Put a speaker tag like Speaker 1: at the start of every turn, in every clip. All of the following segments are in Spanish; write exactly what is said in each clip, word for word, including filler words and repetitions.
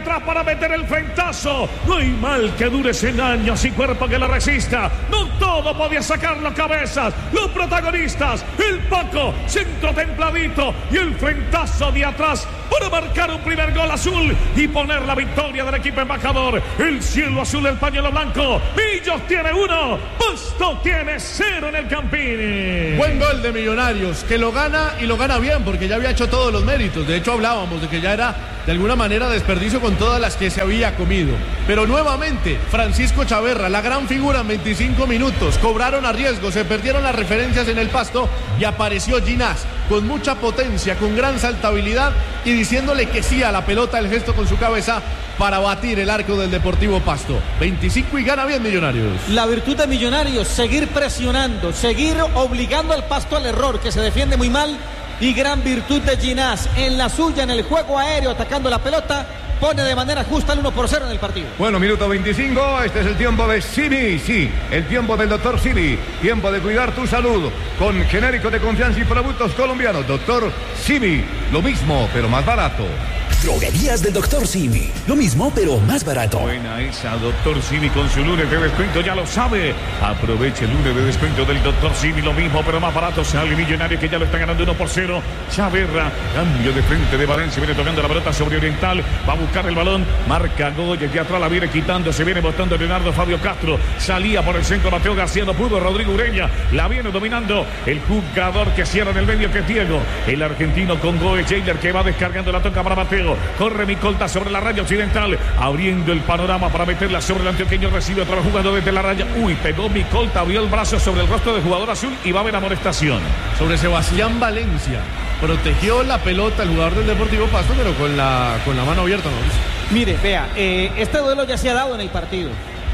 Speaker 1: atrás para meter el frentazo. No hay mal que dure cien años y cuerpo que lo resista. No todo podía sacarlo cabezas. Los protagonistas, el Paco, centro templadito y el frentazo de atrás para marcar un primer gol azul y poner la victoria del equipo embajador. El cielo azul del pañuelo blanco. Millos tiene uno, Pasto tiene cero en el Campini.
Speaker 2: Buen gol de Millonarios, que lo gana y lo gana bien porque ya había hecho todos los méritos. De hecho hablábamos de que ya era de alguna manera desperdicio con todas las que se había comido. Pero nuevamente Francisco Chaverra, la gran figura en veinticinco minutos. Cobraron a riesgo, se perdieron las referencias en el Pasto y apareció Ginás con mucha potencia, con gran saltabilidad y diciéndole que sí a la pelota, el gesto con su cabeza para batir el arco del Deportivo Pasto. veinticinco y gana bien Millonarios.
Speaker 3: La virtud de Millonarios, seguir presionando, seguir obligando al Pasto al error, que se defiende muy mal. Y gran virtud de Ginás en la suya, en el juego aéreo, atacando la pelota, pone de manera justa el uno por cero en el partido.
Speaker 4: Bueno, minuto veinticinco, este es el tiempo de Simi, sí, el tiempo del doctor Simi, tiempo de cuidar tu salud, con genérico de confianza y productos colombianos. Doctor Simi, lo mismo, pero más barato.
Speaker 5: Droguerías del doctor Simi, lo mismo, pero más barato.
Speaker 1: Buena esa, doctor Simi, con su lunes de descuento, ya lo sabe. Aproveche el lunes de descuento del doctor Simi, lo mismo, pero más barato. Sale Millonario, que ya lo está ganando uno por cero. Chaverra, cambio de frente de Valencia, viene tocando la pelota sobre Oriental, va a buscar el balón, marca Goya, que atrás la viene quitando, se viene botando Leonardo Fabio Castro, salía por el centro Mateo García, no pudo, Rodrigo Ureña, la viene dominando el jugador que cierra en el medio, que es Diego, el argentino con Goe Jailer, que va descargando la toca para Mateo, corre Micolta sobre la raya occidental, abriendo el panorama para meterla sobre el antioqueño, recibe otra vez jugando desde la raya, uy, pegó Micolta, abrió el brazo sobre el rostro del jugador azul y va a haber amonestación.
Speaker 2: Sobre Sebastián Valencia, protegió la pelota el jugador del Deportivo Pasto, pero con la, con la mano abierta, ¿no?
Speaker 3: Mire, vea, eh, este duelo ya se ha dado en el partido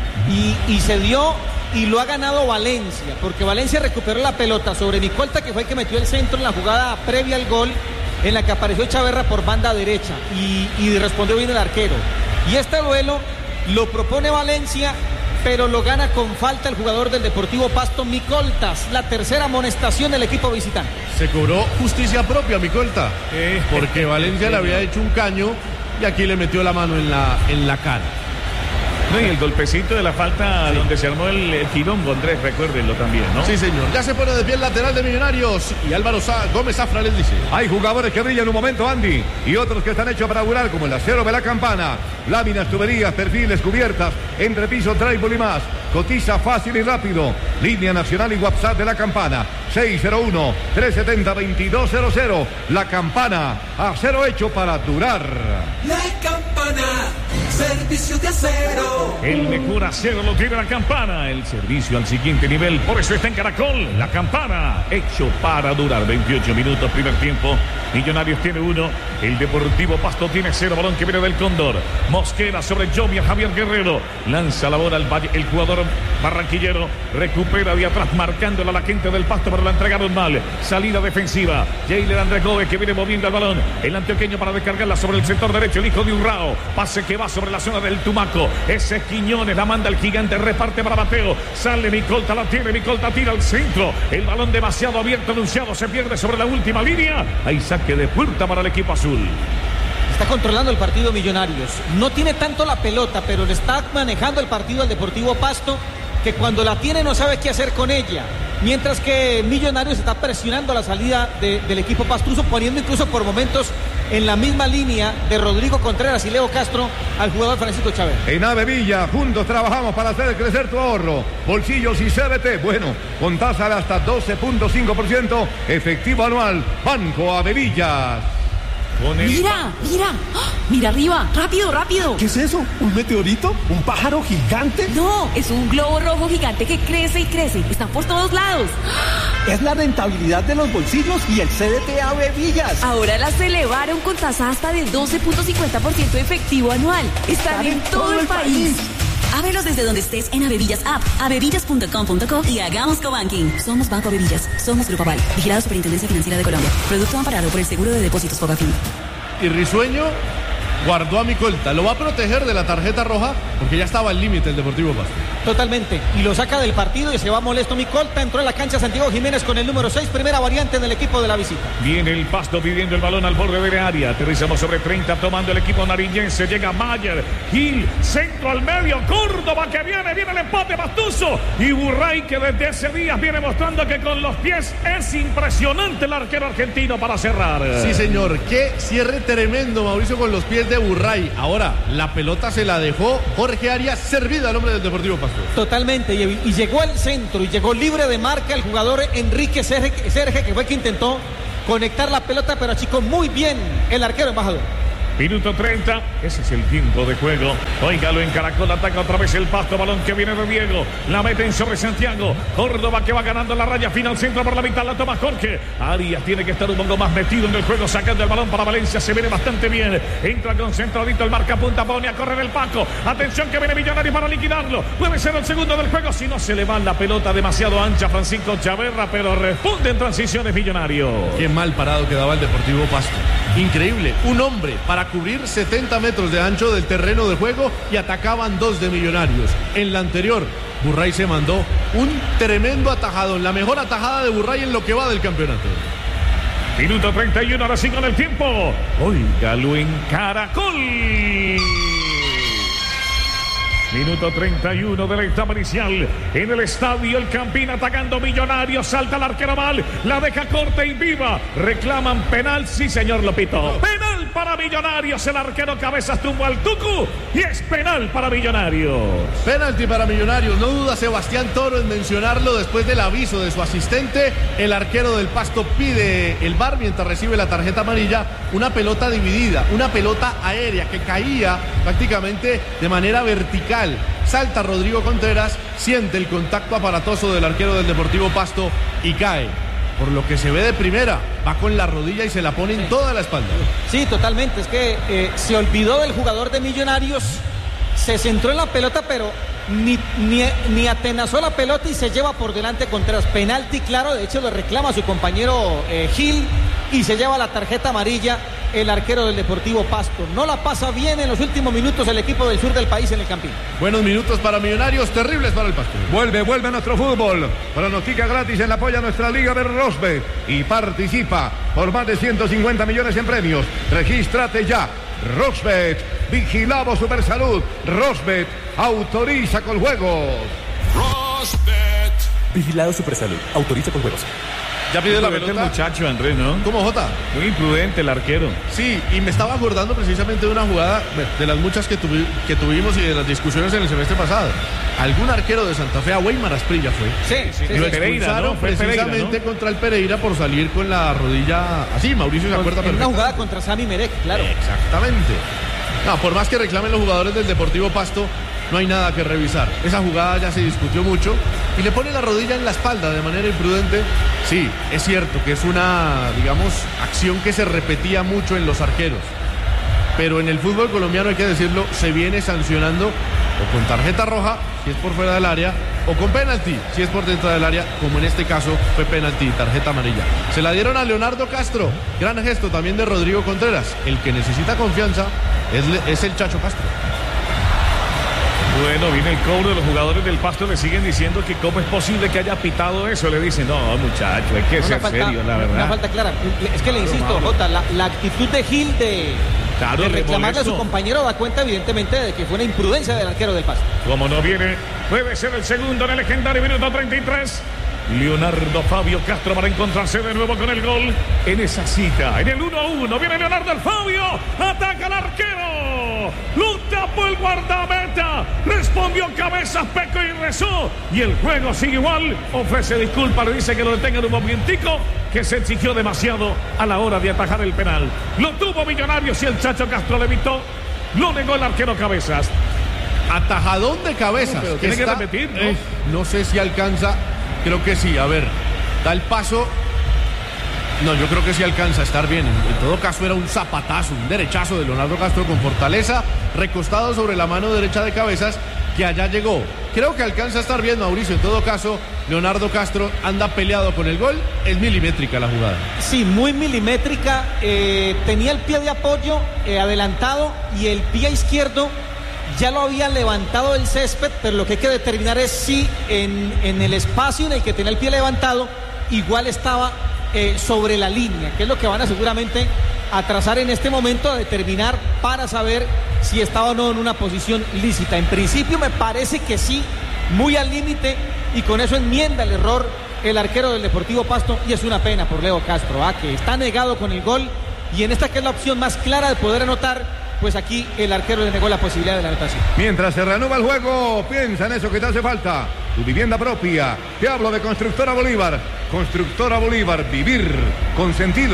Speaker 3: y, y se dio y lo ha ganado Valencia, porque Valencia recuperó la pelota sobre Micolta, que fue el que metió el centro en la jugada previa al gol, en la que apareció Chaverra por banda derecha y, y respondió bien el arquero. Y este duelo lo propone Valencia, pero lo gana con falta el jugador del Deportivo Pasto, Micoltas, la tercera amonestación del equipo visitante.
Speaker 2: Se cobró justicia propia Micolta, eh, porque Valencia le había hecho un caño y aquí le metió la mano en la, en la cara.
Speaker 1: No, y el golpecito de la falta, sí, donde se armó el, el quilombo, Andrés, recuérdenlo también, ¿no?
Speaker 2: Sí, señor. Ya se pone de pie el lateral de Millonarios y Álvaro Sa- Gómez Zafra les dice:
Speaker 4: hay jugadores que brillan un momento, Andy, y otros que están hechos para durar, como el acero de la Campana, láminas, tuberías, perfiles, cubiertas, entrepiso, drywall y más. Cotiza fácil y rápido. Línea nacional y WhatsApp de la Campana, seis cero uno, tres siete cero, dos dos cero cero. La Campana, acero hecho para durar.
Speaker 6: La Campana, servicio de acero.
Speaker 1: El mejor acero lo tiene la Campana, el servicio al siguiente nivel, por eso está en Caracol, la Campana, hecho para durar. Veintiocho minutos, primer tiempo, Millonarios tiene uno, el Deportivo Pasto tiene cero, balón que viene del Cóndor, Mosquera sobre Jomia, Javier Guerrero, lanza la bola al Valle, el jugador barranquillero, recupera de atrás, marcándola a la gente del Pasto, pero la entregaron mal, salida defensiva, Jailer Andrés Gómez, que viene moviendo el balón, el antioqueño para descargarla sobre el sector derecho, el hijo de Urrao, pase que va sobre la zona del Tumaco, ese es Quiñones, la manda el gigante, reparte para Mateo, sale Micolta, la tiene Micolta, tira al centro, el balón demasiado abierto, anunciado, se pierde sobre la última línea, hay saque de puerta para el equipo azul.
Speaker 3: Está controlando el partido Millonarios, no tiene tanto la pelota, pero le está manejando el partido al Deportivo Pasto, que cuando la tiene no sabe qué hacer con ella, mientras que Millonarios está presionando la salida de, del equipo pastuso, poniendo incluso por momentos en la misma línea de Rodrigo Contreras y Leo Castro al jugador Francisco Chávez.
Speaker 4: En Avevilla, juntos trabajamos para hacer crecer tu ahorro, bolsillos y C B T, bueno, con tasa de hasta doce punto cinco por ciento efectivo anual. Banco Avevillas.
Speaker 7: El... Mira, mira, ¡oh! Mira arriba, rápido, rápido.
Speaker 8: ¿Qué es eso? ¿Un meteorito? ¿Un pájaro gigante?
Speaker 7: No, es un globo rojo gigante que crece y crece. Están por todos lados.
Speaker 8: Es la rentabilidad de los bolsillos y el C D T Avevillas.
Speaker 7: Ahora las elevaron con tasa hasta de doce punto cincuenta por ciento efectivo anual. Están, Están en, en todo, todo el país. país. Ábrelos desde donde estés en Avevillas App, avevillas punto com punto co y hagamos cobanking. Somos Banco Avevillas, somos Grupo Aval, vigilado Superintendencia Financiera de Colombia. Producto amparado por el Seguro de Depósitos Fogafín.
Speaker 2: Y Risueño guardó a Micolta. Lo va a proteger de la tarjeta roja porque ya estaba al límite el Deportivo Pasto.
Speaker 3: Totalmente. Y lo saca del partido y se va molesto Micolta. Entró en la cancha Santiago Jiménez con el número seis, primera variante en el equipo de la visita.
Speaker 1: Viene el Pasto pidiendo el balón al borde del área. Aterrizamos sobre treinta, tomando el equipo nariñense. Llega Mayer, Gil, centro al medio. Córdoba que viene, viene el empate Pastuso. Y Burray que desde ese día viene mostrando que con los pies es impresionante el arquero argentino para cerrar.
Speaker 2: Sí, señor. Qué cierre tremendo, Mauricio, con los pies de Burray. Ahora, la pelota se la dejó Jorge Arias servida al hombre del Deportivo Pasto.
Speaker 3: Totalmente. Y, y llegó al centro y llegó libre de marca el jugador Enrique Serge, Serge que fue que intentó conectar la pelota, pero achicó muy bien el arquero embajador.
Speaker 1: Minuto treinta, ese es el tiempo de juego. Óigalo, en Caracol ataca otra vez el Pasto, balón que viene de Diego, la meten sobre Santiago. Córdoba que va ganando la raya final, centro por la mitad, la toma Jorge. Arias tiene que estar un poco más metido en el juego, sacando el balón para Valencia, se viene bastante bien. Entra concentradito el marca punta, pone a correr el Paco. Atención que viene Millonario para liquidarlo. Puede ser el segundo del juego, si no se le va la pelota demasiado ancha a Francisco Chaverra, pero responde en transiciones Millonario.
Speaker 2: Qué mal parado quedaba el Deportivo Pasto. Increíble, un hombre para cubrir setenta metros de ancho del terreno de juego y atacaban dos de Millonarios. En la anterior, Burray se mandó un tremendo atajadón, la mejor atajada de Burray en lo que va del campeonato.
Speaker 1: Minuto treinta y uno, ahora sí con el tiempo. Óigalo en Caracol. Minuto treinta y uno de la etapa inicial. En el estadio El Campín atacando Millonarios. Salta el arquero mal. La deja corta y viva. Reclaman penal. Sí, señor Lopito. Penal para Millonarios. El arquero Cabezas tumbó al Tucu. Y es penal para Millonarios.
Speaker 2: Penalti para Millonarios. No duda Sebastián Toro en mencionarlo después del aviso de su asistente. El arquero del Pasto pide el V A R mientras recibe la tarjeta amarilla. Una pelota dividida. Una pelota aérea que caía prácticamente de manera vertical. Salta Rodrigo Contreras, siente el contacto aparatoso del arquero del Deportivo Pasto y cae. Por lo que se ve de primera, va con la rodilla y se la pone en toda la espalda.
Speaker 3: Sí, totalmente. Es que eh, se olvidó del jugador de Millonarios, se centró en la pelota, pero ni, ni, ni atenazó la pelota y se lleva por delante Contreras. Penalti, claro, de hecho lo reclama a su compañero eh, Gil y se lleva la tarjeta amarilla el arquero del Deportivo Pasto. No la pasa bien en los últimos minutos el equipo del sur del país en el Campín.
Speaker 2: Buenos minutos para Millonarios, terribles para el Pasto.
Speaker 4: Vuelve, vuelve a nuestro fútbol. Pronostica gratis en la apoya a nuestra liga de Rosbet y participa por más de ciento cincuenta millones en premios. Regístrate ya. Rosbet, vigilamos Supersalud. Rosbet, autoriza con juegos.
Speaker 5: Rosbet. Vigilado Supersalud, autoriza con juegos.
Speaker 2: Ya pide la pelota
Speaker 1: el muchacho, Andrés, ¿no?
Speaker 2: ¿Cómo, Jota?
Speaker 1: Muy imprudente el arquero.
Speaker 2: Sí, y me estaba acordando precisamente de una jugada de las muchas que, tuvi, que tuvimos y de las discusiones en el semestre pasado. Algún arquero de Santa Fe, a Weimar Asprilla fue.
Speaker 3: Sí, sí, sí.
Speaker 2: Lo
Speaker 1: Pereira,
Speaker 2: expulsaron
Speaker 1: ¿no? Fue
Speaker 2: precisamente
Speaker 1: Pereira, ¿no?
Speaker 2: contra el Pereira por salir con la rodilla así. Mauricio se acuerda
Speaker 3: En una
Speaker 2: perfecto.
Speaker 3: jugada contra Sami Merek, claro.
Speaker 2: Exactamente. No, por más que reclamen los jugadores del Deportivo Pasto, no hay nada que revisar. Esa jugada ya se discutió mucho y le pone la rodilla en la espalda de manera imprudente. Sí, es cierto que es una, digamos, acción que se repetía mucho en los arqueros. Pero en el fútbol colombiano, hay que decirlo, se viene sancionando o con tarjeta roja, si es por fuera del área, o con penalti, si es por dentro del área, como en este caso fue penalti, tarjeta amarilla. Se la dieron a Leonardo Castro. Gran gesto también de Rodrigo Contreras. El que necesita confianza es, es el Chacho Castro.
Speaker 1: Bueno, viene el cobro de los jugadores del Pasto, le siguen diciendo que cómo es posible que haya pitado eso. Le dicen, no, muchacho, hay que
Speaker 3: Una
Speaker 1: ser
Speaker 3: falta,
Speaker 1: serio, la verdad.
Speaker 3: Una falta clara. Es que le insisto, Jota, la, la actitud de Gil de,
Speaker 1: Claro,
Speaker 3: de reclamarle a su
Speaker 1: molesto.
Speaker 3: compañero da cuenta evidentemente de que fue una imprudencia del arquero del Pasto.
Speaker 1: Como no viene, puede ser el segundo en el legendario minuto treinta y tres. Leonardo Fabio Castro para encontrarse de nuevo con el gol en esa cita. En el uno a uno viene Leonardo el Fabio. Ataca al arquero. Lo tapó el guardameta. Respondió Cabezas, Peco y rezó. Y el juego sigue igual. Ofrece disculpas, le dice que lo detengan un momentico, que se exigió demasiado a la hora de atajar el penal. Lo tuvo Millonarios y el Chacho Castro le evitó. Lo negó el arquero Cabezas.
Speaker 2: Atajadón de Cabezas.
Speaker 1: No, pero tiene que
Speaker 2: está,
Speaker 1: repetir, ¿no?
Speaker 2: eh, no sé si alcanza. Creo que sí. A ver, da el paso. No, yo creo que sí alcanza a estar bien. En todo caso era un zapatazo, un derechazo de Leonardo Castro con fortaleza, recostado sobre la mano derecha de Cabezas, que allá llegó. Creo que alcanza a estar bien, Mauricio. En todo caso, Leonardo Castro anda peleado con el gol. Es milimétrica la jugada.
Speaker 3: Sí, muy milimétrica. Eh, tenía el pie de apoyo eh, adelantado y el pie izquierdo ya lo había levantado del césped, pero lo que hay que determinar es si en, en el espacio en el que tenía el pie levantado igual estaba eh, sobre la línea, que es lo que van a seguramente a trazar en este momento, a determinar para saber si estaba o no en una posición lícita. En principio me parece que sí, muy al límite, y con eso enmienda el error el arquero del Deportivo Pasto, y es una pena por Leo Castro, ¿ah? que está negado con el gol, y en esta que es la opción más clara de poder anotar, pues aquí el arquero le negó la posibilidad de la anotación.
Speaker 4: Mientras se reanuda el juego, piensa en eso que te hace falta. Tu vivienda propia. Te hablo de Constructora Bolívar. Constructora Bolívar, vivir con sentido.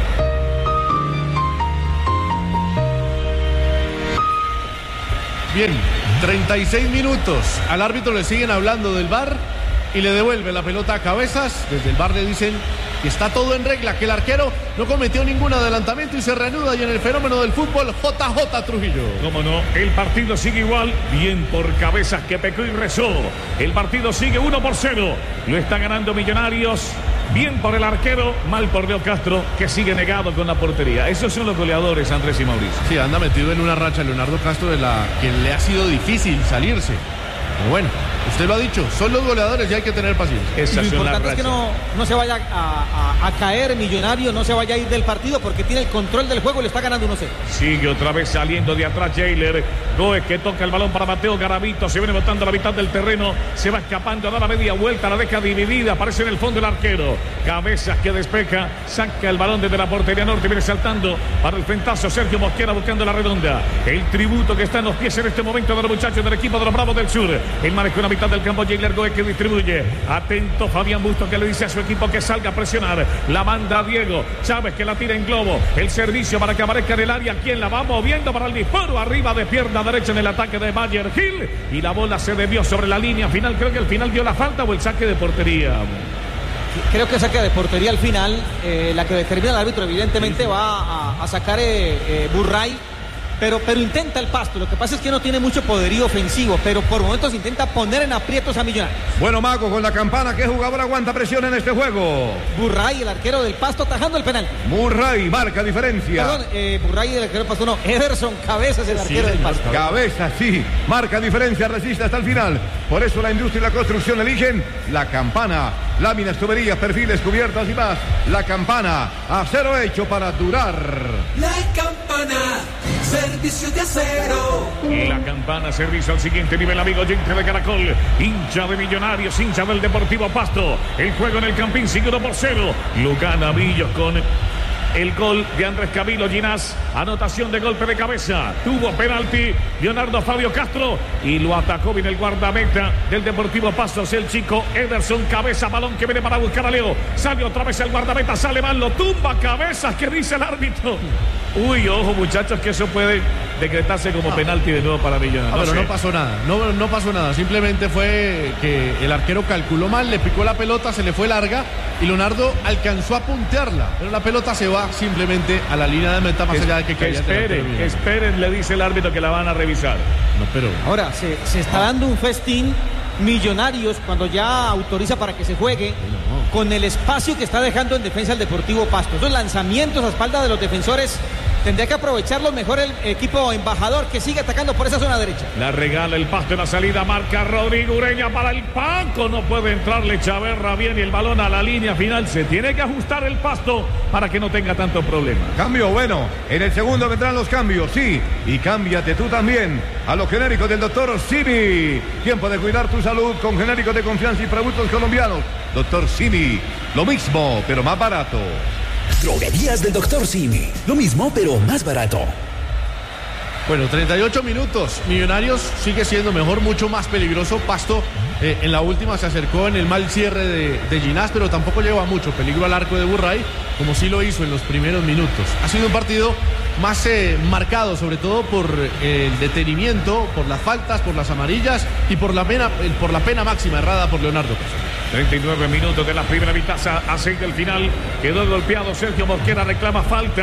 Speaker 2: Bien, treinta y seis minutos. Al árbitro le siguen hablando del V A R y le devuelve la pelota a Cabezas. Desde el V A R le dicen que está todo en regla, que el arquero no cometió ningún adelantamiento y se reanuda. Y en el fenómeno del fútbol, J J Trujillo.
Speaker 1: Cómo no, el partido sigue igual. Bien por Cabezas, que pecó y rezó. El partido sigue uno por cero. Lo está ganando Millonarios. Bien por el arquero, mal por Leo Castro, que sigue negado con la portería. Esos son los goleadores, Andrés y Mauricio.
Speaker 2: Sí, anda metido en una racha Leonardo Castro de la que le ha sido difícil salirse. Pero bueno, usted lo ha dicho, son los goleadores y hay que tener paciencia.
Speaker 3: Esa y lo importante es que no, no se vaya a, a, a caer Millonario, no se vaya a ir del partido porque tiene el control del juego y le está ganando uno cero.
Speaker 1: Sigue otra vez saliendo de atrás Jailer Goes, que toca el balón para Mateo Garavito, se viene botando a la mitad del terreno, se va escapando, da la media vuelta, la deja dividida, aparece en el fondo el arquero. Cabezas que despeja, saca el balón desde la portería norte, viene saltando para el frentazo Sergio Mosquera buscando la redonda. El tributo que está en los pies en este momento de los muchachos del equipo de los Bravos del Sur. El manejo en la mitad del campo, Jailer Goes, que distribuye. Atento Fabián Busto, que le dice a su equipo que salga a presionar. La manda Diego Chávez, que la tira en globo. El servicio para que aparezca en el área, quien la va moviendo para el disparo arriba de pierna derecha en el ataque de Mayer Gil. Y la bola se debió sobre la línea final. Creo que al final dio la falta o el saque de portería.
Speaker 3: Creo que saque de portería al final, eh, la que determina el árbitro evidentemente va a, a sacar eh, eh, Burray. Pero, pero intenta el Pasto, lo que pasa es que no tiene mucho poderío ofensivo, pero por momentos intenta poner en aprietos a Millonarios.
Speaker 4: Bueno, Mago, con la campana, ¿qué jugador aguanta presión en este juego?
Speaker 3: Burray, el arquero del Pasto, atajando el penal.
Speaker 4: Burray, marca diferencia.
Speaker 3: Perdón, eh, Burray, el arquero del Pasto, no, Ederson Cabezas, el arquero sí, del Pasto.
Speaker 4: Cabezas, sí, marca diferencia, resiste hasta el final. Por eso la industria y la construcción eligen la campana. Láminas, tuberías, perfiles, cubiertas y más. La campana, acero hecho para durar.
Speaker 6: La campana, servicio de acero.
Speaker 1: Y la campana, servicio al siguiente nivel, amigo oyente de Caracol. Hincha de Millonarios, hincha del Deportivo Pasto. El juego en el Campín sigue uno por cero. Lo gana Millos con el gol de Andrés Camilo Ginás. Anotación de golpe de cabeza. Tuvo penalti Leonardo Fabio Castro y lo atacó bien el guardameta del Deportivo Pasto. Es el chico Ederson Cabeza. Balón que viene para buscar a Leo. Sale otra vez el guardameta. Sale mal. Lo tumba Cabezas. ¿Qué dice el árbitro? Uy, ojo, muchachos, que eso puede decretarse como no. penalti de nuevo para Millonarios.
Speaker 2: No,
Speaker 1: no
Speaker 2: pero
Speaker 1: sé.
Speaker 2: no pasó nada. No, no pasó nada. Simplemente fue que el arquero calculó mal, le picó la pelota, se le fue larga y Leonardo alcanzó a puntearla. Pero la pelota se va simplemente a la línea de meta más
Speaker 1: que,
Speaker 2: allá de que,
Speaker 1: que
Speaker 2: caiga.
Speaker 1: esperen, que esperen, le dice el árbitro que la van a revisar.
Speaker 2: No, pero
Speaker 3: ahora se, se está dando un festín Millonarios cuando ya autoriza para que se juegue no. con el espacio que está dejando en defensa el Deportivo Pasto. Esos lanzamientos a espalda de los defensores tendría que aprovecharlo mejor el equipo embajador que sigue atacando por esa zona derecha.
Speaker 1: La regala el Pasto en la salida, marca Rodrigo Ureña para el Paco, no puede entrarle Chaverra bien y el balón a la línea final. Se tiene que ajustar el Pasto para que no tenga tanto problema.
Speaker 4: Cambio, bueno, en el segundo vendrán los cambios, sí, y cámbiate tú también a los genéricos del doctor Simi. Tiempo de cuidar tu salud con genéricos de confianza y productos colombianos. doctor Simi, lo mismo, pero más barato.
Speaker 5: Droguerías del doctor Simi. Lo mismo, pero más barato.
Speaker 2: Bueno, treinta y ocho minutos. Millonarios sigue siendo mejor, mucho más peligroso. Pasto eh, en la última se acercó en el mal cierre de, de Ginás, pero tampoco lleva mucho peligro al arco de Burray, como sí lo hizo en los primeros minutos. Ha sido un partido más eh, marcado, sobre todo por eh, el detenimiento, por las faltas, por las amarillas y por la pena, eh, por la pena máxima errada por Leonardo Castro.
Speaker 1: treinta y nueve minutos de la primera mitad a seis del final. Quedó golpeado Sergio Mosquera, reclama falta.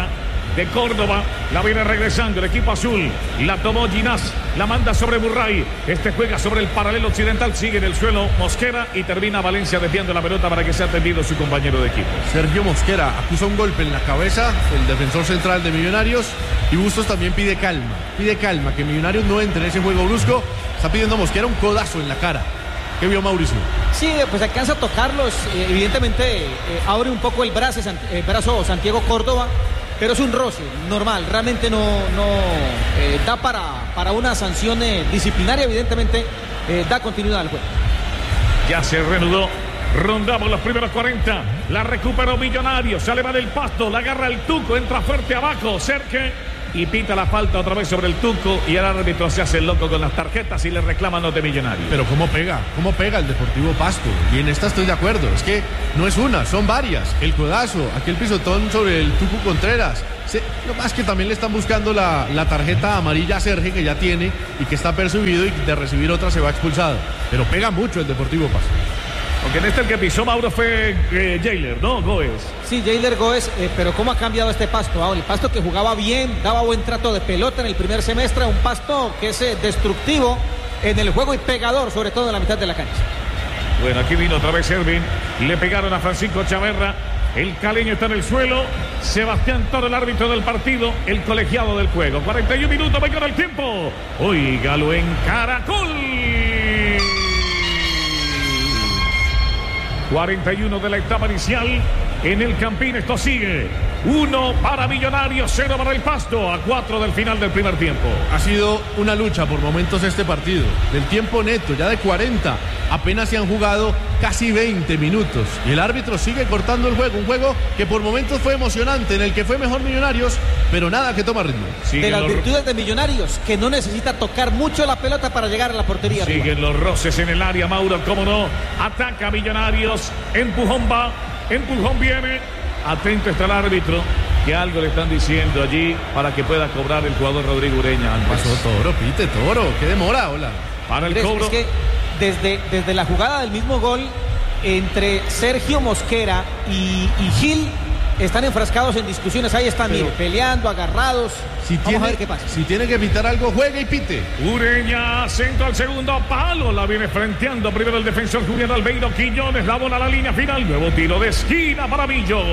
Speaker 1: de Córdoba. La viene regresando el equipo azul. La tomó Ginás. La manda sobre Burray. Este juega sobre el paralelo occidental. Sigue en el suelo Mosquera y termina Valencia desviando la pelota para que sea atendido su compañero de equipo.
Speaker 2: Sergio Mosquera acusa un golpe en la cabeza, el defensor central de Millonarios. Y Bustos también pide calma. Pide calma, que Millonarios no entre en ese juego brusco. Está pidiendo Mosquera un codazo en la cara. ¿Qué vio Mauricio?
Speaker 3: Sí, pues alcanza a tocarlos. Eh, evidentemente eh, abre un poco el brazo, el brazo Santiago Córdoba. Pero es un roce normal, realmente no, no eh, da para, para una sanción eh, disciplinaria, evidentemente eh, da continuidad al juego.
Speaker 1: Ya se reanudó, rondamos los primeros cuarenta, la recuperó Millonarios, se eleva del pasto, la agarra el Tuco, entra fuerte abajo, Serque y pita la falta otra vez sobre el Tuco y el árbitro se hace el loco con las tarjetas y le reclaman los de Millonarios.
Speaker 2: Pero cómo pega, cómo pega el Deportivo Pasto. Y en esta estoy de acuerdo, es que no es una, son varias. El codazo, aquel pisotón sobre el Tuco Contreras. Se, lo más que también le están buscando la, la tarjeta amarilla a Sergio, que ya tiene y que está percibido, y de recibir otra se va expulsado. Pero pega mucho el Deportivo Pasto.
Speaker 1: Aunque en este el que pisó Mauro fue eh, Jailer, ¿no? Goes.
Speaker 3: Sí, Jailer Goes, eh, pero ¿cómo ha cambiado este Pasto? Ahora, el Pasto que jugaba bien, daba buen trato de pelota en el primer semestre, un Pasto que es eh, destructivo en el juego y pegador, sobre todo en la mitad de la cancha.
Speaker 1: Bueno, aquí vino otra vez Ervin, le pegaron a Francisco Chaverra, el caleño está en el suelo, Sebastián Toro, el árbitro del partido, el colegiado del juego. cuarenta y un minutos, venga el tiempo. Óigalo en Caracol. cuarenta y uno de la etapa inicial en el Campín. Esto sigue. uno para Millonarios, cero para el Pasto, a cuatro del final del primer tiempo.
Speaker 2: Ha sido una lucha por momentos este partido. Del tiempo neto, ya de cuarenta, apenas se han jugado casi veinte minutos. Y el árbitro sigue cortando el juego. Un juego que por momentos fue emocionante, en el que fue mejor Millonarios, pero nada que toma ritmo.
Speaker 3: Siguen de las los... virtudes de Millonarios, que no necesita tocar mucho la pelota para llegar a la portería.
Speaker 1: Siguen arriba. Los roces en el área, Mauro, cómo no. Ataca Millonarios, empujón va, empujón viene. Atento está el árbitro, que algo le están diciendo allí para que pueda cobrar el jugador Rodrigo Ureña.
Speaker 2: Pasó Toro, pite Toro, qué demora, hola.
Speaker 1: Para el cobro.
Speaker 3: Es que desde, desde la jugada del mismo gol, entre Sergio Mosquera y, y Gil, están enfrascados en discusiones. Ahí están, mire, peleando, agarrados.
Speaker 2: Si
Speaker 3: Vamos
Speaker 2: tiene,
Speaker 3: a ver qué pasa.
Speaker 2: Si tiene que pitar algo, juegue y pite.
Speaker 1: Ureña, centro al segundo palo. La viene frenteando primero el defensor Julián Albeiro Quiñones. La bola a la línea final. Nuevo tiro de esquina para Millos.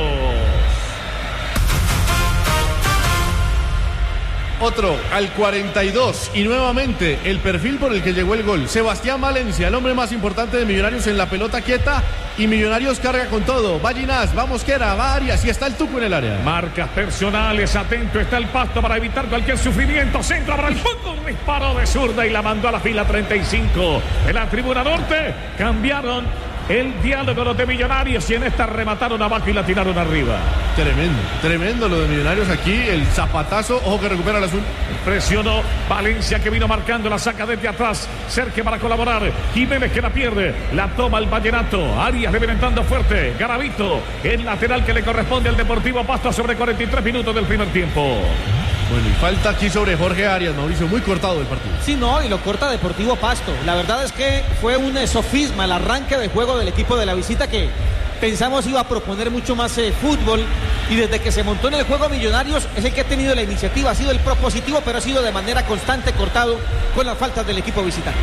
Speaker 2: Otro al cuarenta y dos y nuevamente el perfil por el que llegó el gol. Sebastián Valencia, el hombre más importante de Millonarios en la pelota quieta, y Millonarios carga con todo. Va Ginás, va Mosquera, va Arias y está el Tuco en el área.
Speaker 1: Marcas personales, atento está el Pasto para evitar cualquier sufrimiento. Centro para el fondo, un disparo de zurda y la mandó a la fila treinta y cinco. En la tribuna norte cambiaron el diálogo los de Millonarios y en esta remataron abajo y la tiraron arriba.
Speaker 2: Tremendo, tremendo lo de Millonarios aquí. El zapatazo, ojo que recupera el azul.
Speaker 1: Presionó Valencia, que vino marcando, la saca desde atrás. Sergio para colaborar. Jiménez que la pierde. La toma el Vallenato. Arias revenantando fuerte. Garavito, el lateral que le corresponde al Deportivo Pasto sobre cuarenta y tres minutos del primer tiempo.
Speaker 2: Bueno, y falta aquí sobre Jorge Arias, Mauricio, muy cortado el partido.
Speaker 3: Sí, no, y lo corta Deportivo Pasto. La verdad es que fue un sofisma el arranque de juego del equipo de la visita, que pensamos iba a proponer mucho más eh, fútbol, y desde que se montó en el juego Millonarios es el que ha tenido la iniciativa, ha sido el propositivo, pero ha sido de manera constante cortado con las faltas del equipo visitante.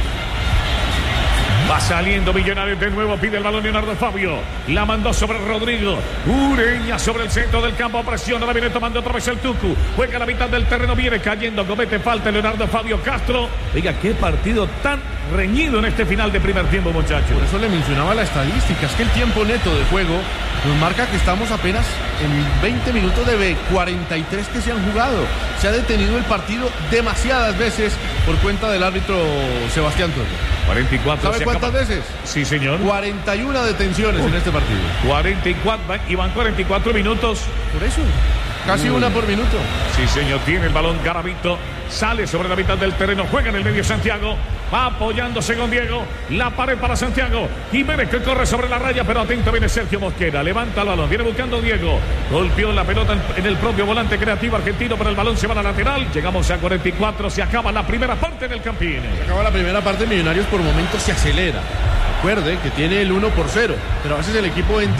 Speaker 1: Va saliendo Millonarios de nuevo, pide el balón Leonardo Fabio, la mandó sobre Rodrigo. Ureña sobre el centro del campo, presiona, la viene tomando otra vez el Tucu, juega a la mitad del terreno, viene cayendo, comete falta Leonardo Fabio Castro. Oiga, qué partido tan reñido en este final de primer tiempo, muchachos.
Speaker 2: Por eso le mencionaba la estadística, es que el tiempo neto de juego nos marca que estamos apenas en veinte minutos de cuarenta y tres que se han jugado. Se ha detenido el partido demasiadas veces por cuenta del árbitro Sebastián Toro.
Speaker 1: cuarenta y cuatro.
Speaker 2: ¿Sabe cuántas acaba... veces?
Speaker 1: Sí, señor.
Speaker 2: cuarenta y una detenciones uh, en este partido.
Speaker 1: cuarenta y cuatro, y van cuarenta y cuatro minutos.
Speaker 2: Por eso, casi uh. una por minuto.
Speaker 1: Sí, señor, tiene el balón Garavito, sale sobre la mitad del terreno, juega en el medio Santiago, va apoyándose con Diego, la pared para Santiago, Jiménez que corre sobre la raya, pero atento viene Sergio Mosquera, levanta el balón, viene buscando Diego, golpeó la pelota en el propio volante creativo argentino, pero el balón se va a la lateral. Llegamos a cuarenta y cuatro, se acaba la primera parte del Campín.
Speaker 2: Se acaba la primera parte, Millonarios por momentos se acelera. Recuerde que tiene el uno por cero, pero a veces el equipo entra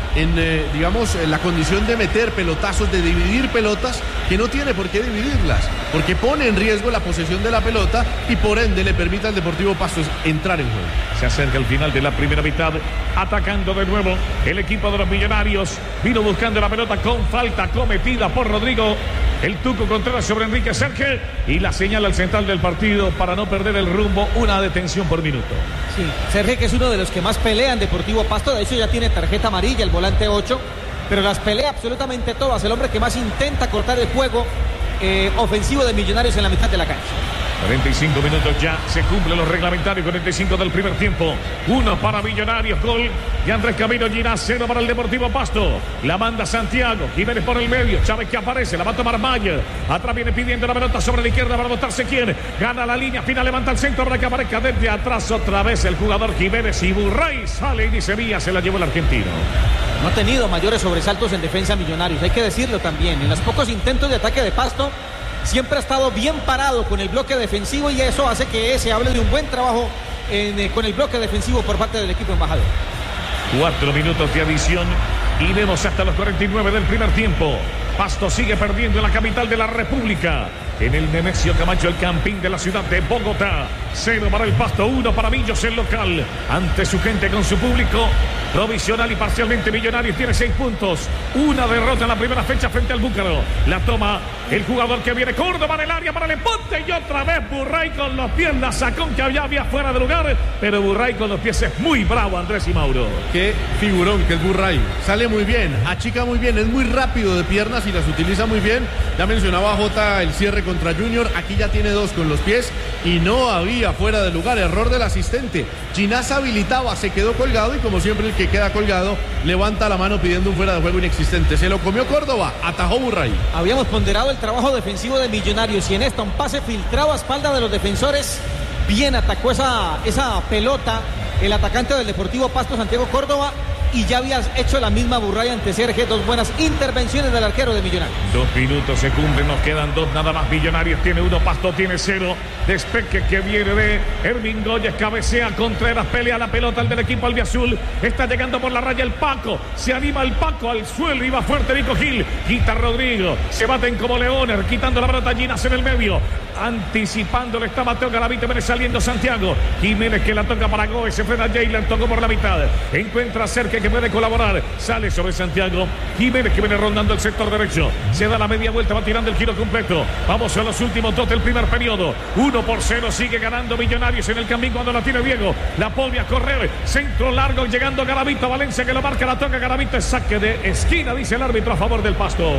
Speaker 2: en, eh, digamos, en la condición de meter pelotazos, de dividir pelotas, que no tiene por qué dividirlas, porque pone en riesgo la posesión de la pelota y por ende le permite al Deportivo Pasto entrar en juego.
Speaker 1: Se acerca el final de la primera mitad, atacando de nuevo el equipo de los Millonarios. Vino buscando la pelota con falta cometida por Rodrigo el Tuco Contreras sobre Enrique Serge, y la señala al central del partido para no perder el rumbo, una detención por minuto.
Speaker 3: Sí, Serge, que es uno de los que más pelean Deportivo Pasto, de hecho ya tiene tarjeta amarilla, el volante ocho, pero las pelea absolutamente todas, el hombre que más intenta cortar el juego eh, ofensivo de Millonarios en la mitad de la cancha.
Speaker 1: cuarenta y cinco minutos ya, se cumplen los reglamentarios, cuarenta y cinco del primer tiempo. Uno para Millonarios, gol de Andrés Camilo Ginás, cero para el Deportivo Pasto. La manda Santiago, Jiménez por el medio, Chávez que aparece, la va a tomar Mayer. Atrás viene pidiendo la pelota sobre la izquierda para botarse quién. Gana la línea, final levanta el centro para que aparezca desde atrás otra vez el jugador Jiménez, y Burray sale y dice vía, se la llevó el argentino.
Speaker 3: No ha tenido mayores sobresaltos en defensa Millonarios, hay que decirlo también. En los pocos intentos de ataque de Pasto, siempre ha estado bien parado con el bloque defensivo, y eso hace que se hable de un buen trabajo en, eh, con el bloque defensivo por parte del equipo embajador.
Speaker 1: Cuatro minutos de adición y vemos hasta los cuarenta y nueve del primer tiempo. Pasto sigue perdiendo en la capital de la República, en el Nemesio Camacho, el Campín de la ciudad de Bogotá. Cero para el Pasto, uno para Millos, el local, ante su gente, con su público. Provisional y parcialmente Millonarios tiene seis puntos. Una derrota en la primera fecha frente al Búcaro. La toma el jugador que viene, Córdoba en el área para el empote, y otra vez Burray con los pies, la sacó que había, había fuera de lugar, pero Burray con los pies es muy bravo, Andrés y Mauro.
Speaker 2: Qué figurón que es Burray. Sale muy bien, achica muy bien, es muy rápido de piernas y las utiliza muy bien. Ya mencionaba Jota el cierre contra Junior, aquí ya tiene dos con los pies y no había fuera de lugar, error del asistente. Ginás habilitaba, se quedó colgado, y como siempre el que queda colgado levanta la mano pidiendo un fuera de juego inexistente. Se lo comió Córdoba, atajó Burray.
Speaker 3: Habíamos ponderado el trabajo defensivo de Millonarios, y en esta un pase filtrado a espalda de los defensores. Bien atacó esa, esa pelota el atacante del Deportivo Pasto, Santiago Córdoba, y ya habías hecho la misma Burray ante Serge. Dos buenas intervenciones del arquero de Millonarios.
Speaker 1: Dos minutos se cumplen, nos quedan dos nada más. Millonarios tiene uno, Pasto tiene cero. Despeque que viene de Ervin Goyes, cabecea Contreras, pelea la pelota al del equipo albiazul. Está llegando por la raya el Paco, se anima el Paco al suelo, y va fuerte Nico Gil, quita Rodrigo, se baten como leones, quitando la pelota Ginás en el medio, anticipando, le está Mateo Garavito, viene saliendo Santiago Jiménez, que la toca para Goes, se frena Jailer, tocó por la mitad, encuentra cerca que puede colaborar, sale sobre Santiago Jiménez, que viene rondando el sector derecho, se da la media vuelta, va tirando el giro completo. Vamos a los últimos dos del primer periodo. Uno por cero, sigue ganando Millonarios en el Campín cuando la tiene Diego, la pone a correr, centro largo, llegando Garavito, Valencia que lo marca, la toca Garavito, es saque de esquina, dice el árbitro, a favor del Pasto.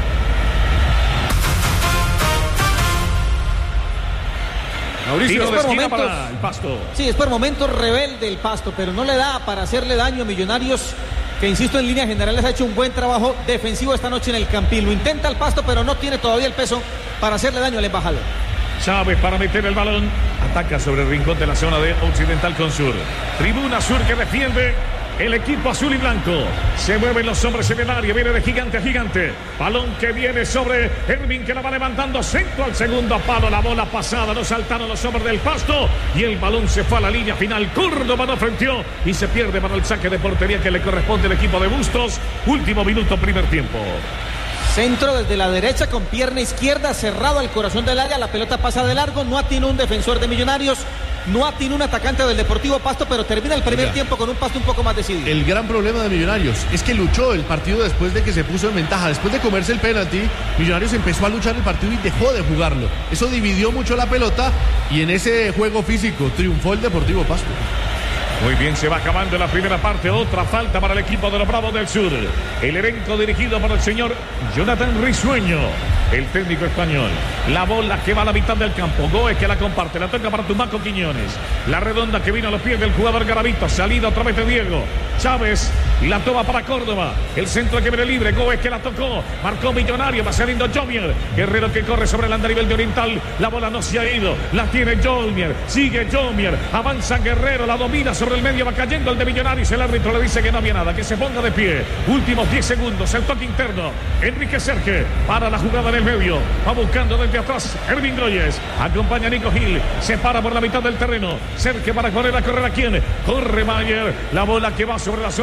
Speaker 3: Mauricio,
Speaker 1: Tiro de esquina
Speaker 3: momentos,
Speaker 1: para el Pasto.
Speaker 3: Sí, es por momentos rebelde el Pasto, pero no le da para hacerle daño a Millonarios, que insisto, en líneas generales ha hecho un buen trabajo defensivo esta noche en el Campín. Lo intenta el Pasto, pero no tiene todavía el peso para hacerle daño al embajador.
Speaker 1: Chávez para meter el balón, ataca sobre el rincón de la zona de Occidental con Sur. Tribuna Sur que defiende el equipo azul y blanco. Se mueven los hombres en el área, viene de gigante a gigante. Balón que viene sobre Ervin, que la va levantando, centro al segundo palo, la bola pasada, no saltaron los hombres del Pasto, y el balón se fue a la línea final. Córdoba no frenteó y se pierde para el saque de portería que le corresponde al equipo de Bustos. Último minuto, primer tiempo.
Speaker 3: Centro desde la derecha con pierna izquierda, cerrado al corazón del área, la pelota pasa de largo, no atinó un defensor de Millonarios, no atinó un atacante del Deportivo Pasto, pero termina el primer Oiga, tiempo con un Pasto un poco más decidido.
Speaker 2: El gran problema de Millonarios es que luchó el partido después de que se puso en ventaja, después de comerse el penalti. Millonarios empezó a luchar el partido y dejó de jugarlo. Eso dividió mucho la pelota, y en ese juego físico triunfó el Deportivo Pasto.
Speaker 1: Muy bien, se va acabando la primera parte. Otra falta para el equipo de los Bravos del Sur. El elenco dirigido por el señor Jonathan Risueño, el técnico español. La bola que va a la mitad del campo. Goes que la comparte, la toca para Tumaco Quiñones. La redonda que vino a los pies del jugador Garavito. Salida otra vez de Diego. Chávez la toma para Córdoba. El centro que viene libre. Goes que la tocó. Marcó Millonario. Va saliendo Jomier. Guerrero que corre sobre el andarivel de Oriental. La bola no se ha ido. La tiene Jomier. Sigue Jomier. Avanza Guerrero. La domina sobre el medio, va cayendo el de Millonarios. El árbitro le dice que no había nada, que se ponga de pie. Últimos diez segundos, el toque interno. Enrique Serge para la jugada en el medio, va buscando desde atrás Ervin Goyes, acompaña a Nico Gil, se para por la mitad del terreno. Serge para correr, a correr a quién, corre Mayer, la bola que va sobre la zona oriental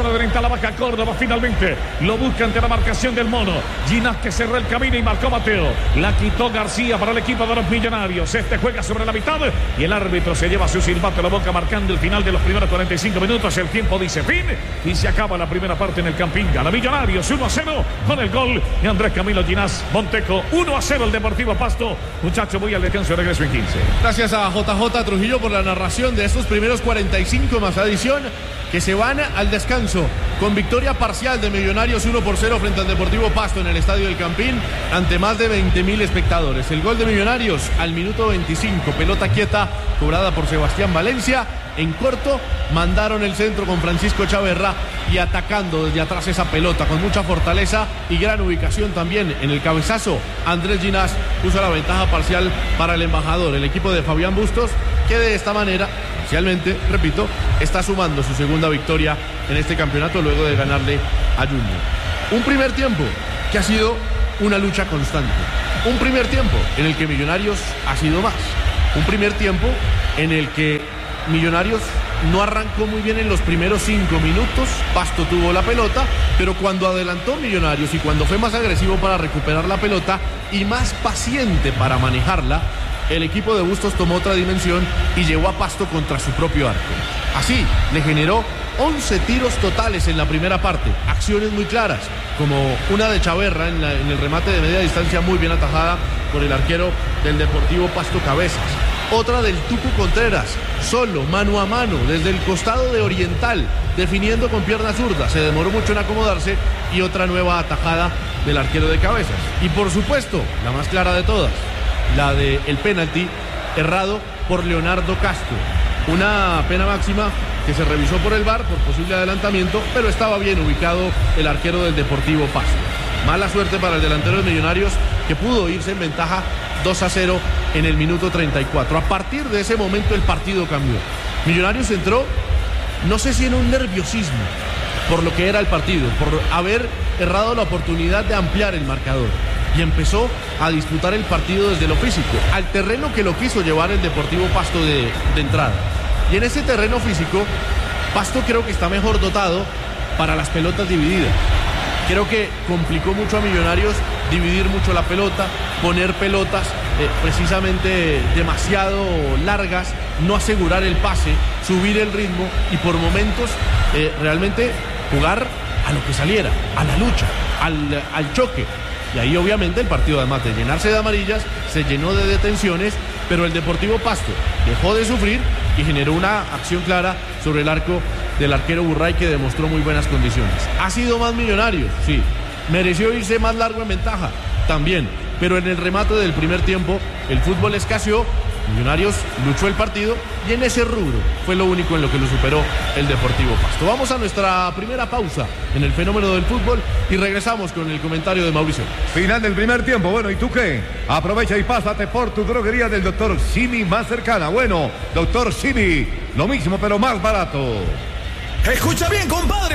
Speaker 1: la baja Córdoba. Finalmente lo busca ante la marcación del mono. Ginás que cerró el camino y marcó Mateo. La quitó García para el equipo de los Millonarios. Este juega sobre la mitad y el árbitro se lleva su silbato a la boca marcando el final de los primeros cuarenta y cinco minutos. El tiempo dice fin y se acaba la primera parte en el Campín. Gana Millonarios uno a cero con el gol de Andrés Camilo Ginás Monteco. uno a cero el Deportivo Pasto. Muchachos, voy al descanso y regreso en quince.
Speaker 2: Gracias a J J Trujillo por la narración de estos primeros cuarenta y cinco más adición que se van al descanso con victoria parcial de Millonarios uno por cero frente al Deportivo Pasto en el Estadio del Campín ante más de veinte mil espectadores. El gol de Millonarios al minuto veinticinco, pelota quieta cobrada por Sebastián Valencia. En corto mandaron el centro con Francisco Chaverra y atacando desde atrás esa pelota con mucha fortaleza y gran ubicación también en el cabezazo. Andrés Ginás puso la ventaja parcial para el embajador, el equipo de Fabián Bustos, que de esta manera, parcialmente, repito, está sumando su segunda victoria en este campeonato luego de ganarle a Junior. Un primer tiempo que ha sido una lucha constante. Un primer tiempo en el que Millonarios ha sido más. Un primer tiempo en el que Millonarios no arrancó muy bien en los primeros cinco minutos. Pasto tuvo la pelota, pero cuando adelantó Millonarios y cuando fue más agresivo para recuperar la pelota y más paciente para manejarla, el equipo de Bustos tomó otra dimensión y llevó a Pasto contra su propio arco. Así le generó once tiros totales en la primera parte, acciones muy claras, como una de Chaverra en, la, en el remate de media distancia muy bien atajada por el arquero del Deportivo Pasto Cabezas. Otra del Tucu Contreras, solo, mano a mano, desde el costado de Oriental, definiendo con pierna zurda. Se demoró mucho en acomodarse y otra nueva atajada del arquero de Cabezas. Y por supuesto, la más clara de todas, la del penalti errado por Leonardo Castro. Una pena máxima que se revisó por el V A R por posible adelantamiento, pero estaba bien ubicado el arquero del Deportivo Pasto. Mala suerte para el delantero de Millonarios, que pudo irse en ventaja dos a cero en el minuto treinta y cuatro. A partir de ese momento el partido cambió. Millonarios entró, no sé si en un nerviosismo por lo que era el partido, por haber errado la oportunidad de ampliar el marcador, y empezó a disputar el partido desde lo físico, al terreno que lo quiso llevar el Deportivo Pasto de, de entrada. Y en ese terreno físico, Pasto creo que está mejor dotado para las pelotas divididas. Creo que complicó mucho a Millonarios dividir mucho la pelota, poner pelotas eh, precisamente demasiado largas, no asegurar el pase, subir el ritmo y por momentos eh, realmente jugar a lo que saliera, a la lucha, al, al choque. Y ahí obviamente el partido, además de llenarse de amarillas, se llenó de detenciones, pero el Deportivo Pasto dejó de sufrir y generó una acción clara sobre el arco del arquero Burray, que demostró muy buenas condiciones. ¿Ha sido más Millonarios? Sí. ¿Mereció irse más largo en ventaja? También. Pero en el remate del primer tiempo, el fútbol escaseó, Millonarios luchó el partido y en ese rubro fue lo único en lo que lo superó el Deportivo Pasto. Vamos a nuestra primera pausa en el fenómeno del fútbol y regresamos con el comentario de Mauricio.
Speaker 4: Final del primer tiempo. Bueno, ¿y tú qué? Aprovecha y pásate por tu droguería del doctor Simi más cercana. Bueno, doctor Simi, lo mismo pero más barato.
Speaker 5: Escucha bien, compadre.